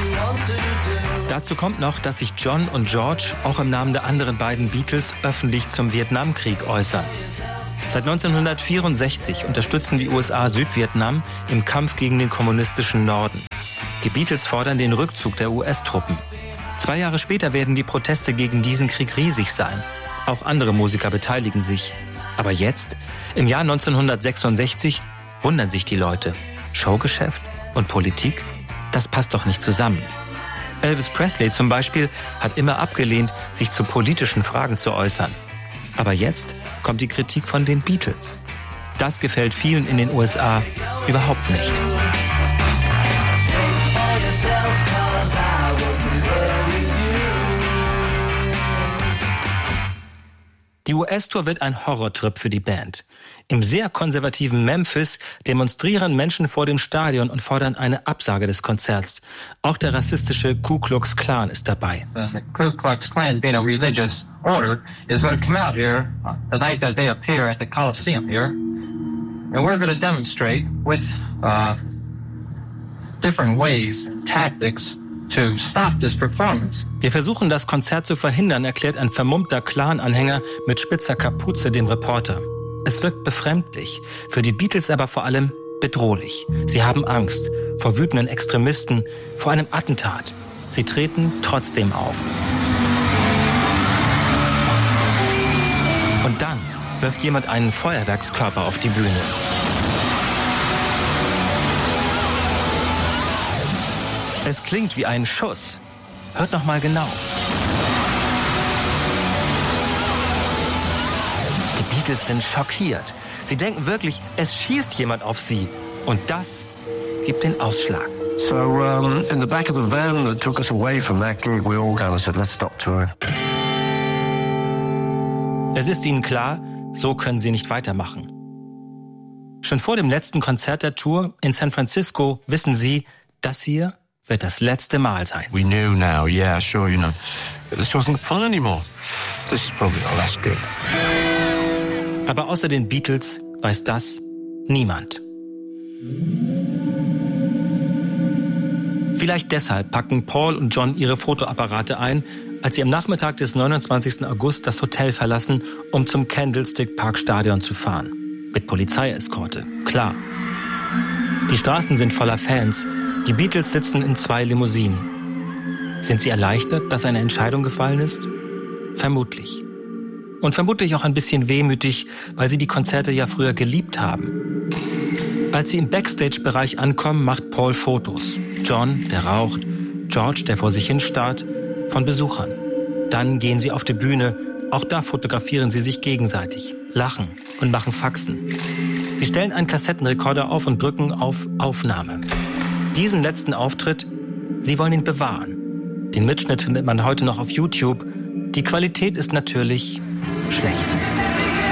Dazu kommt noch, dass sich John und George auch im Namen der anderen beiden Beatles öffentlich zum Vietnamkrieg äußern. Seit 1964 unterstützen die USA Südvietnam im Kampf gegen den kommunistischen Norden. Die Beatles fordern den Rückzug der US-Truppen. 2 Jahre später werden die Proteste gegen diesen Krieg riesig sein. Auch andere Musiker beteiligen sich. Aber jetzt, im Jahr 1966, wundern sich die Leute. Showgeschäft und Politik? Das passt doch nicht zusammen. Elvis Presley zum Beispiel hat immer abgelehnt, sich zu politischen Fragen zu äußern. Aber jetzt kommt die Kritik von den Beatles. Das gefällt vielen in den USA überhaupt nicht. Die US-Tour wird ein Horrortrip für die Band. Im sehr konservativen Memphis demonstrieren Menschen vor dem Stadion und fordern eine Absage des Konzerts. Auch der rassistische Ku Klux Klan ist dabei. The Ku Klux Klan, being a religious order, is going to come out here the night that they appear at the Coliseum here, and we're going to demonstrate with different ways, tactics, to stop this performance. Wir versuchen, das Konzert zu verhindern, erklärt ein vermummter Clan-Anhänger mit spitzer Kapuze dem Reporter. Es wirkt befremdlich, für die Beatles aber vor allem bedrohlich. Sie haben Angst vor wütenden Extremisten, vor einem Attentat. Sie treten trotzdem auf. Und dann wirft jemand einen Feuerwerkskörper auf die Bühne. Es klingt wie ein Schuss. Hört noch mal genau. Die Beatles sind schockiert. Sie denken wirklich, es schießt jemand auf sie. Und das gibt den Ausschlag. So in the back of the van that took us away from that gig, we all kind of said, let's stop touring. Es ist ihnen klar, so können sie nicht weitermachen. Schon vor dem letzten Konzert der Tour in San Francisco wissen sie, das hier wird das letzte Mal sein. We knew now, yeah, sure, you know, this wasn't fun anymore. This is probably our last gig. Aber außer den Beatles weiß das niemand. Vielleicht deshalb packen Paul und John ihre Fotoapparate ein, als sie am Nachmittag des 29. August das Hotel verlassen, um zum Candlestick Park Stadion zu fahren. Mit Polizeieskorte, klar. Die Straßen sind voller Fans. Die Beatles sitzen in 2 Limousinen. Sind sie erleichtert, dass eine Entscheidung gefallen ist? Vermutlich. Und vermutlich auch ein bisschen wehmütig, weil sie die Konzerte ja früher geliebt haben. Als sie im Backstage-Bereich ankommen, macht Paul Fotos. John, der raucht, George, der vor sich hin starrt, von Besuchern. Dann gehen sie auf die Bühne. Auch da fotografieren sie sich gegenseitig, lachen und machen Faxen. Sie stellen einen Kassettenrekorder auf und drücken auf Aufnahme. Diesen letzten Auftritt, sie wollen ihn bewahren. Den Mitschnitt findet man heute noch auf YouTube. Die Qualität ist natürlich schlecht.